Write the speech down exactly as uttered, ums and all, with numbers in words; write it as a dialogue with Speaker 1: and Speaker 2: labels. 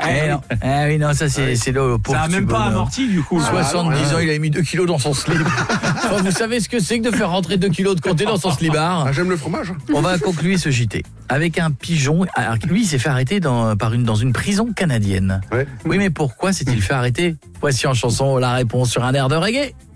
Speaker 1: Eh non, eh oui, non, ça c'est,
Speaker 2: Ouais.
Speaker 1: c'est le pauvre
Speaker 2: Ça a même pas
Speaker 1: bonheur.
Speaker 2: amorti du coup.
Speaker 1: soixante-dix
Speaker 3: Ah,
Speaker 1: ans, il a mis deux kilos dans son slip. Enfin, vous savez ce que c'est que de faire rentrer deux kilos de comté dans son slibard?
Speaker 3: Ah, j'aime le fromage.
Speaker 1: On va conclure ce J T avec un pigeon. Alors, lui, il s'est fait arrêter dans, par une, dans une prison canadienne.
Speaker 3: Ouais.
Speaker 1: Oui, mais pourquoi s'est-il fait arrêter? Voici en chanson la réponse sur un air de reggae.